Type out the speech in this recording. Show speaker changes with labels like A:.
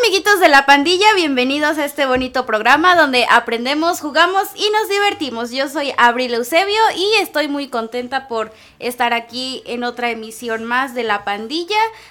A: amiguitos de la pandilla, bienvenidos a este bonito programa donde aprendemos, jugamos y nos divertimos. Yo soy Abril Eusebio y estoy muy contenta por estar aquí en otra emisión más de la pandilla.